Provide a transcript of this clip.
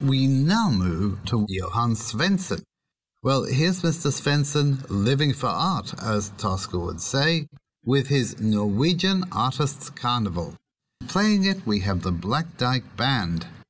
We now move to Johan Svensson. Well, here's Mr. Svensson living for art, as Tosca would say, with his Norwegian Artists' Carnival. Playing it, we have the Black Dyke Band.